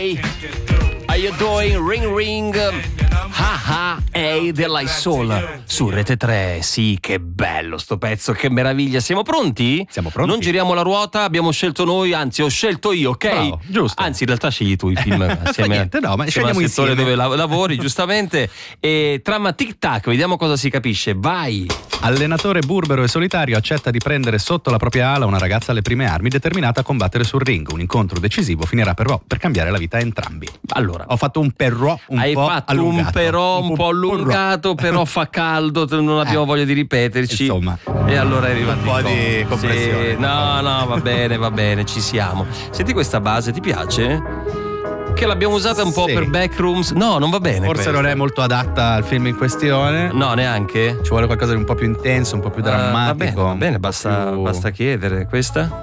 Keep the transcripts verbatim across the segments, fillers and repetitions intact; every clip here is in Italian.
Hey, how you doing? Ring ring. Ah ah, hey della Soul su Rete tre. Sì, che bello sto pezzo, che meraviglia. Siamo pronti? Siamo pronti. Non giriamo la ruota, abbiamo scelto noi, anzi ho scelto io, ok? Bravo, giusto. Anzi, in realtà scegli tu i film assieme, niente, no, ma assieme al scegliamo settore insieme. dove la- lavori, giustamente. E trama tic tac, vediamo cosa si capisce. Vai. Allenatore burbero e solitario accetta di prendere sotto la propria ala una ragazza alle prime armi determinata a combattere sul ring. Un incontro decisivo finirà però per cambiare la vita a entrambi. Allora, Ho fatto un però un hai po' fatto allungato. un però un, po' allungato, però fa caldo, non abbiamo Eh, voglia di ripeterci. insomma, e allora è arrivato un po' il di comodo. compressione, Sì, per no, favore. no, va bene, va bene, ci siamo. Senti questa base, ti piace? Che l'abbiamo usata un po' Sì. per backrooms? No, non va bene. Forse questa. non è molto adatta al film in questione. No, neanche. Ci vuole qualcosa di un po' più intenso, un po' più Eh, va drammatico. bene, va bene, un po' basta, più- basta chiedere. Questa?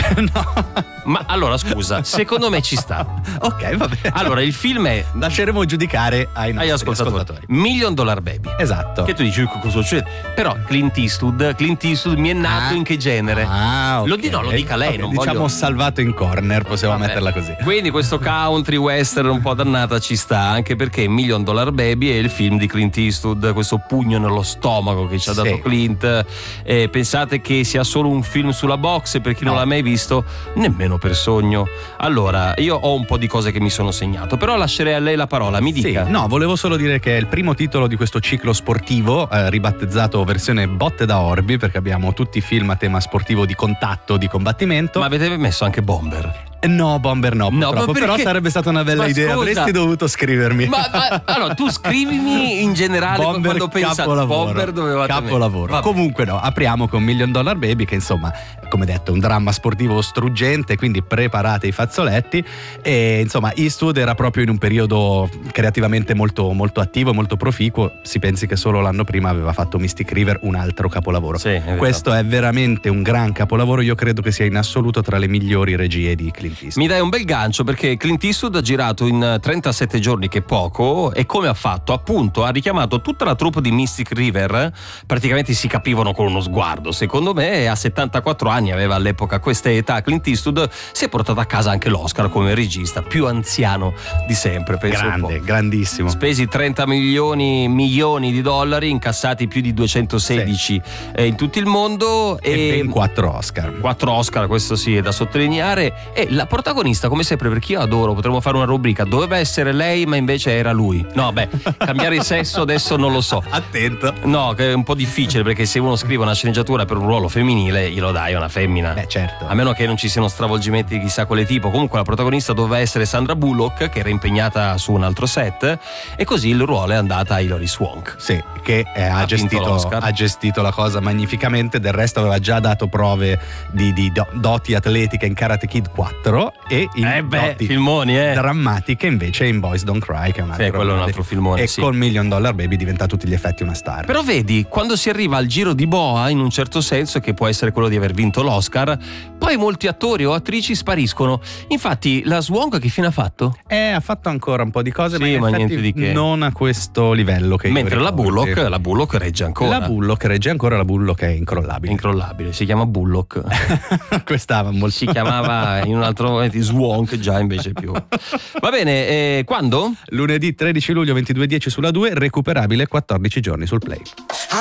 No. Ma allora scusa, secondo me ci sta. Ok, va bene. Allora, il film è lasceremo giudicare ai agli nostri ascoltatori. ascoltatori. Million Dollar Baby. Esatto. Che tu dici cosa succede? Però Clint Eastwood, Clint Eastwood mi è nato Ah. in che genere? Ah, ok. Lo di- no, lo dica lei, Ok, non diciamo voglio- salvato in corner, possiamo Vabbè. metterla così. Quindi questo country western un po' dannata ci sta, anche perché Million Dollar Baby è il film di Clint Eastwood, questo pugno nello stomaco che ci ha Sì. dato Clint. Eh, pensate che sia solo un film sulla boxe, per chi non No. l'ha mai visto, nemmeno per sogno. Allora, io ho un po' di cose che mi sono segnato, però lascerei a lei la parola, mi dica. Sì, no, volevo solo dire che è il primo titolo di questo ciclo sportivo, eh, ribattezzato versione botte da orbi, perché abbiamo tutti i film a tema sportivo di contatto, di combattimento. Ma avete messo anche Bomber? No, Bomber no, No, purtroppo, ma però perché? sarebbe stata una bella Ma idea, scusa. avresti dovuto scrivermi. Ma, ma allora tu scrivimi in generale Bomber quando pensate capolavoro, Bomber dovevate capolavoro. Vabbè. Comunque no, apriamo con Million Dollar Baby, che insomma, come detto, è un dramma sportivo struggente, quindi preparate i fazzoletti. E insomma, Eastwood era proprio in un periodo creativamente molto, molto attivo e molto proficuo. Si pensi che solo l'anno prima aveva fatto Mystic River, un altro capolavoro. Sì, è vero. Questo è veramente un gran capolavoro, io credo che sia in assoluto tra le migliori regie di Clint Eastwood. Mi dai un bel gancio, perché Clint Eastwood ha girato in trentasette giorni, che è poco, e come ha fatto? Appunto, ha richiamato tutta la troupe di Mystic River, praticamente si capivano con uno sguardo, secondo me, e a settantaquattro anni aveva all'epoca questa età. Clint Eastwood si è portato a casa anche l'Oscar come regista più anziano di sempre, penso un po'. Grande, grandissimo. Spesi trenta milioni milioni di dollari, incassati più di duecentosedici eh, in tutto il mondo, E e ben quattro Oscar. quattro Oscar, questo sì è da sottolineare. E la protagonista, come sempre, perché io adoro, potremmo fare una rubrica, doveva essere lei ma invece era lui. No, beh, cambiare il sesso adesso non lo so. Attento. No, che è un po' difficile, perché se uno scrive una sceneggiatura per un ruolo femminile glielo dai a una femmina. Beh, certo. A meno che non ci siano stravolgimenti di chissà quale tipo. Comunque la protagonista doveva essere Sandra Bullock, che era impegnata su un altro set, e così il ruolo è andata a Hilary Swank. Sì, che eh, ha, Ha vinto gestito, l'Oscar. ha gestito la cosa magnificamente. Del resto aveva già dato prove di, di do- doti atletiche in Karate Kid quattro e in Eh beh, doti filmoni, eh. drammatiche invece in Boys Don't Cry, che è un altro, Sì, quello è un altro filmone, e sì. con Million Dollar Baby diventa a tutti gli effetti una star. Però vedi, quando si arriva al giro di boa, in un certo senso, che può essere quello di aver vinto l'Oscar, poi molti attori o attrici spariscono. Infatti la Swank che fine ha fatto? Eh, ha fatto ancora un po' di cose, Sì, ma in ma effetti niente di che. non a questo livello che io Mentre la ricordi. Bullock, la Bullock regge ancora. La Bullock regge ancora, la Bullock è È incrollabile. incrollabile, si chiama Bullock. Questa va molto. Si chiamava in un altro momento Swank, già invece più. Va bene, eh, quando? Lunedì tredici luglio ventidue e dieci sulla due, recuperabile quattordici giorni sul Play.